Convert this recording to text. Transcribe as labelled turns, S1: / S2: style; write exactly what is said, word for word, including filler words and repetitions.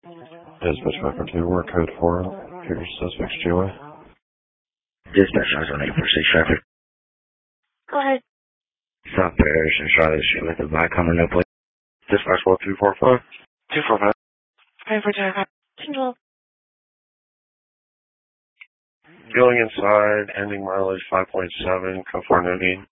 S1: Dispatch Micro two, work code four, here's suspect's G O A.
S2: Dispatch eyes on eight four six traffic.
S3: Go ahead.
S2: South Parish, Charlotte Street with a Viacom or no plate.
S1: Dispatch one two four five.
S4: two four five.
S3: Five for Jack. Control.
S1: Going inside, ending mileage five point seven, code four no need.